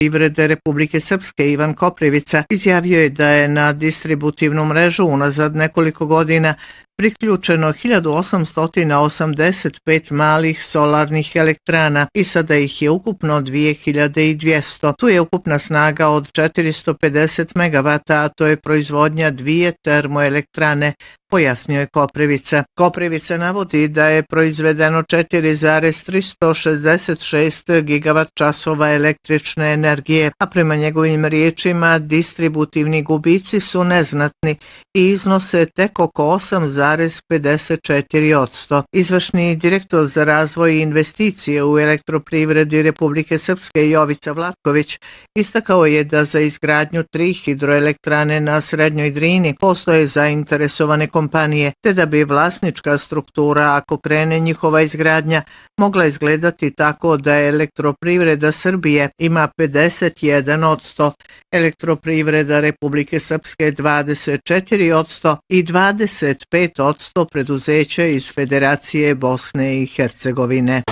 Elektroprivrede Republike Srpske Ivan Koprivica izjavio je da je na distributivnu mrežu unazad nekoliko godina priključeno 1885 malih solarnih elektrana i sada ih je ukupno 2200. Tu je ukupna snaga od 450 MW, a to je proizvodnja 2 termoelektrane, pojasnio je Koprivica. Koprivica navodi da je proizvedeno 4,366 GWh električne energije, a prema njegovim riječima distributivni gubici su neznatni i iznose tek oko 8,54%. Izvršni direktor za razvoj i investicije u Elektroprivredi Republike Srpske Jovica Vlatković istakao je da za izgradnju 3 hidroelektrane na Srednjoj Drini postoje zainteresovane kompanije, te da bi vlasnička struktura, ako krene njihova izgradnja, mogla izgledati tako da Elektroprivreda Srbije ima 51%, Elektroprivreda Republike Srpske 24% i 25% preduzeća iz Federacije Bosne i Hercegovine.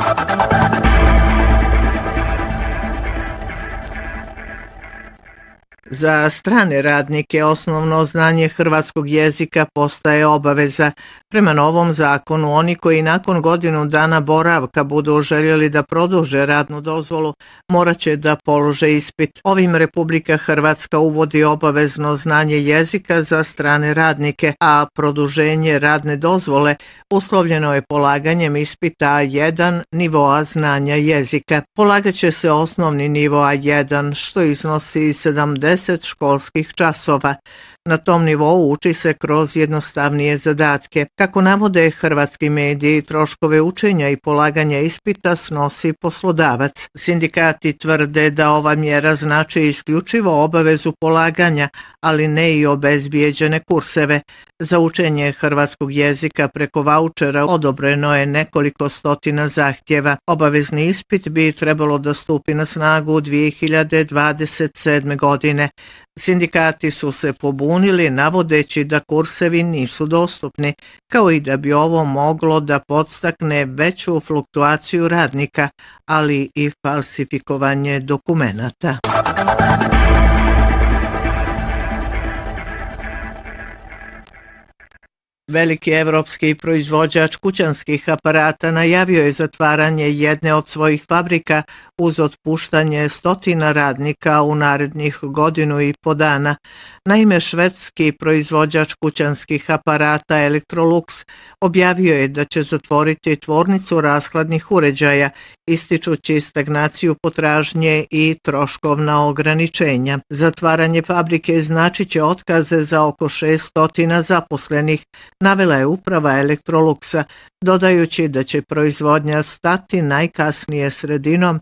Za strane radnike osnovno znanje hrvatskog jezika postaje obaveza. Prema novom zakonu, oni koji nakon godinu dana boravka budu željeli da produže radnu dozvolu, morat će da polože ispit. Ovim Republika Hrvatska uvodi obavezno znanje jezika za strane radnike, a produženje radne dozvole uslovljeno je polaganjem ispita A1 nivoa znanja jezika. Polagat će se osnovni nivo A1, što iznosi 70 školskih časova. Na tom nivou uči se kroz jednostavnije zadatke. Kako navode hrvatski mediji, troškove učenja i polaganja ispita snosi poslodavac. Sindikati tvrde da ova mjera znači isključivo obavezu polaganja, ali ne i obezbijeđene kurseve. Za učenje hrvatskog jezika preko vaučera odobreno je nekoliko stotina zahtjeva. Obavezni ispit bi trebalo da stupi na snagu 2027. godine. Sindikati su se pobunili navodeći da kursevi nisu dostupni, kao i da bi ovo moglo da podstakne veću fluktuaciju radnika, ali i falsifikovanje dokumenata. Veliki evropski proizvođač kućanskih aparata najavio je zatvaranje jedne od svojih fabrika uz otpuštanje stotina radnika u narednih godinu i po dana. Naime, švedski proizvođač kućanskih aparata Electrolux objavio je da će zatvoriti tvornicu rashladnih uređaja, ističući stagnaciju potražnje i troškovna ograničenja. Zatvaranje fabrike značit će otkaze za oko 600 zaposlenih, navela je uprava Electroluxa, dodajući da će proizvodnja stati najkasnije sredinom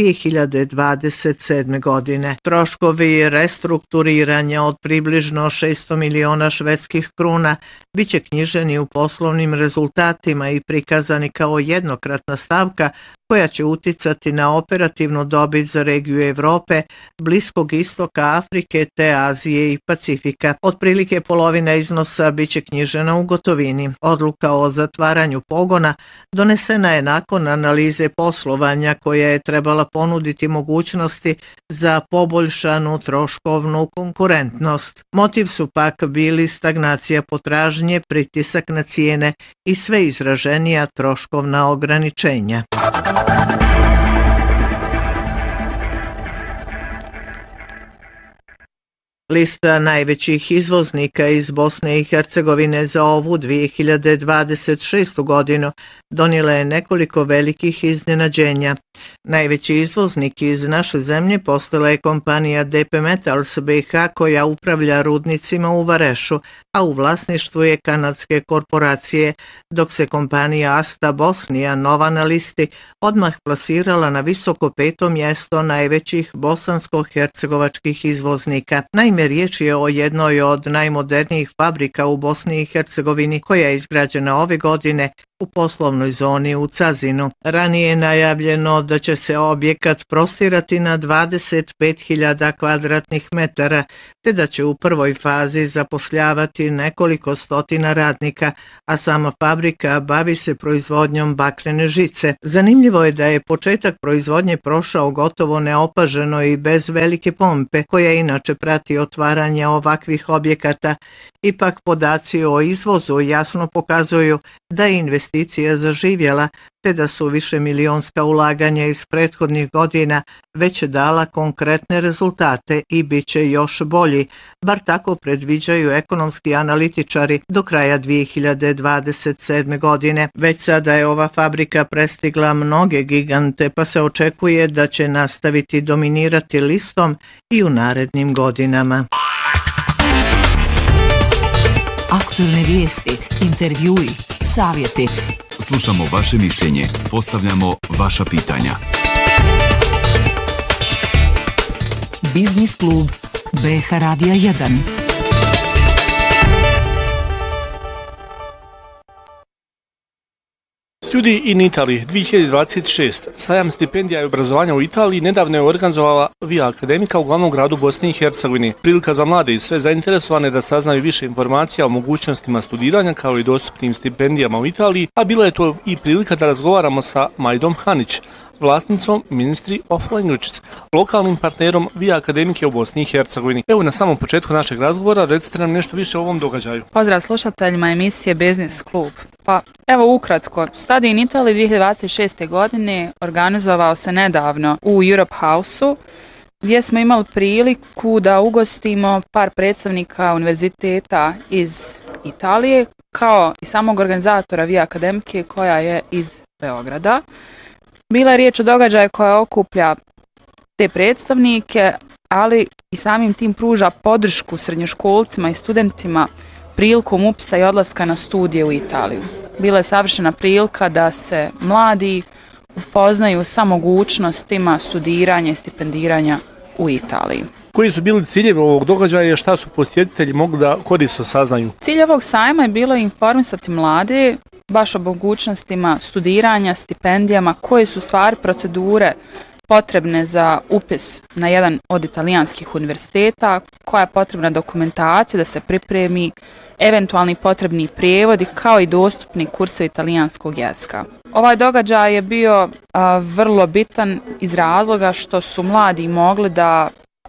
2027. godine. Troškovi restrukturiranja od približno 600 miliona švedskih kruna biće knjiženi u poslovnim rezultatima i prikazani kao jednokratna stavka koja će uticati na operativnu dobit za regiju Evrope, Bliskog istoka, Afrike te Azije i Pacifika. Otprilike polovina iznosa biće knjižena u gotovini. Odluka o zatvaranju pogona donesena je nakon analize poslovanja koja je trebala ponuditi mogućnosti za poboljšanu troškovnu konkurentnost. Motiv su pak bili stagnacija potražnje, pritisak na cijene i sve izraženija troškovna ograničenja. Lista najvećih izvoznika iz Bosne i Hercegovine za ovu 2026. godinu donijela je nekoliko velikih iznenađenja. Najveći izvoznik iz naše zemlje postala je kompanija DP Metals BiH koja upravlja rudnicima u Varešu, a u vlasništvu je kanadske korporacije, dok se kompanija Asta Bosnija, nova na listi, odmah plasirala na visoko 5. mjesto najvećih bosansko-hercegovačkih izvoznika. Naime, riječ je o jednoj od najmodernijih fabrika u Bosni i Hercegovini koja je izgrađena ove godine u poslovnoj zoni u Cazinu. Ranije je najavljeno da će se objekat prostirati na 25.000 kvadratnih metara, te da će u prvoj fazi zapošljavati nekoliko stotina radnika, a sama fabrika bavi se proizvodnjom bakrene žice. Zanimljivo je da je početak proizvodnje prošao gotovo neopaženo i bez velike pompe, koja inače prati otvaranje ovakvih objekata. Ipak podaci o izvozu jasno pokazuju da je investicija zaživjela, te da su višemilionska ulaganja iz prethodnih godina već dala konkretne rezultate i bit će još bolji, bar tako predviđaju ekonomski analitičari do kraja 2027. godine. Već sada je ova fabrika prestigla mnoge gigante, pa se očekuje da će nastaviti dominirati listom i u narednim godinama. Aktualne vijesti, intervjui, savjeti. Slušamo vaše mišljenje, postavljamo vaša pitanja. Biznis klub BH Radija 1. Studij in Italy 2026. Sajam stipendija i obrazovanja u Italiji nedavno je organizovala Via Akademika u glavnom gradu Bosne i Hercegovine. Prilika za mlade i sve zainteresovane da saznaju više informacija o mogućnostima studiranja kao i dostupnim stipendijama u Italiji, a bila je to i prilika da razgovaramo sa Majdom Hanić, vlasnicom Ministry of Languages, lokalnim partnerom Via Akademike u Bosni i Hercegovini. Evo na samom početku našeg razgovora recite nam nešto više o ovom događaju. Pozdrav slušateljima emisije Biznis klub. Pa evo ukratko, Studij in Italy 2026. godine organizovao se nedavno u Europe House-u, gdje smo imali priliku da ugostimo par predstavnika univerziteta iz Italije, kao i samog organizatora Via Akademike koja je iz Beograda. Bila je riječ o događaju koja okuplja te predstavnike, ali i samim tim pruža podršku srednjoškolcima i studentima prilikom upisa i odlaska na studije u Italiju. Bila je savršena prilika da se mladi upoznaju sa mogućnostima studiranja i stipendiranja u Italiji. Koji su bili ciljevi ovog događaja i šta su posjetitelji mogli da korisno saznaju? Cilj ovog sajma je bilo informisati mlade baš o mogućnostima studiranja, stipendijama, koje su stvari procedure potrebne za upis na jedan od italijanskih univerziteta, koja je potrebna dokumentacija da se pripremi, eventualni potrebni prijevodi kao i dostupni kurse italijanskog jezika. Ovaj događaj je bio vrlo bitan iz razloga što su mladi mogli da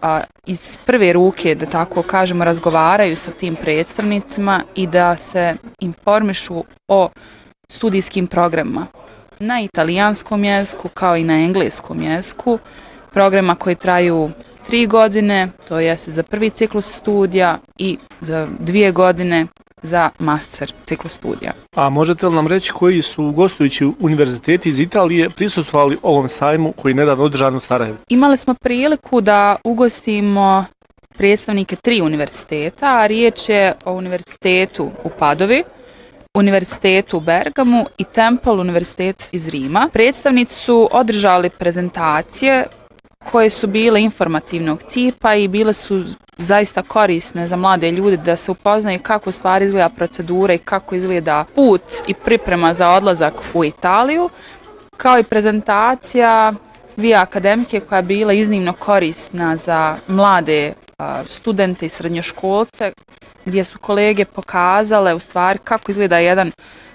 iz prve ruke, da tako kažemo, razgovaraju sa tim predstavnicima i da se informišu o studijskim programima na italijanskom jeziku kao i na engleskom jeziku, programa koji traju 3 godine, to jest za prvi ciklus studija i za 2 godine za master ciklus studija. A možete li nam reći koji su gostujući univerziteti iz Italije prisustvovali ovom sajmu koji je nedavno održan u Sarajevu? Imali smo priliku da ugostimo predstavnike 3 univerziteta, a riječ je o univerzitetu u Padovi, univerzitetu u Bergamu i Temple univerzitet iz Rima. Predstavnici su održali prezentacije koje su bile informativnog tipa i bile su zaista korisne za mlade ljude da se upoznaju kako stvari izgleda procedura i kako izgleda put i priprema za odlazak u Italiju, kao i prezentacija Via Akademike koja je bila iznimno korisna za mlade studente i srednjoškolce, gdje su kolege pokazale u stvari kako izgleda jedan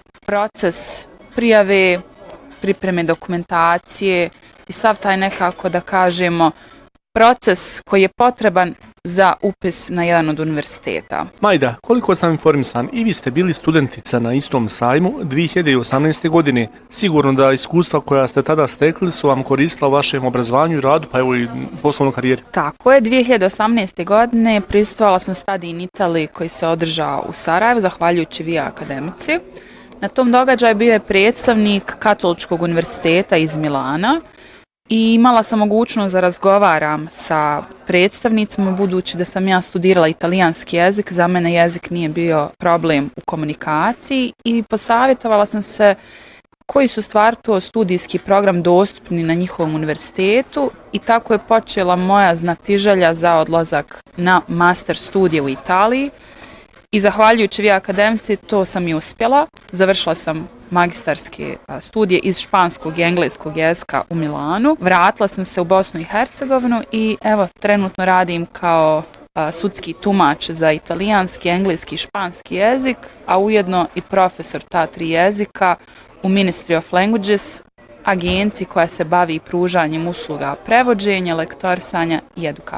proces prijave, pripreme dokumentacije i sav taj nekako, da kažemo, proces koji je potreban za upis na jedan od univerziteta. Majda, koliko sam informisan, i vi ste bili studentica na istom sajmu 2018. godine. Sigurno da iskustva koja ste tada stekli su vam koristila u vašem obrazovanju i radu, pa evo i poslovnoj karijeri. Tako je, 2018. godine prisustvovala sam Studij in Italy koji se održao u Sarajevu, zahvaljujući Via Akademici. Na tom događaju bio je predstavnik Katoličkog univerziteta iz Milana i imala sam mogućnost da razgovaram sa predstavnicima, budući da sam ja studirala italijanski jezik, za mene jezik nije bio problem u komunikaciji i posavjetovala sam se koji su stvar to studijski program dostupni na njihovom univerzitetu i tako je počela moja znatiželja za odlazak na master studije u Italiji. I zahvaljujući Vi akademici to sam i uspjela. Završila sam magistarske studije iz španskog i engleskog jezika u Milanu. Vratila sam se u Bosnu i Hercegovinu i evo trenutno radim kao sudski tumač za italijanski, engleski i španski jezik, a ujedno i profesor ta 3 jezika u Ministry of Languages, agenciji koja se bavi pružanjem usluga prevođenja, lektorisanja i edukacije.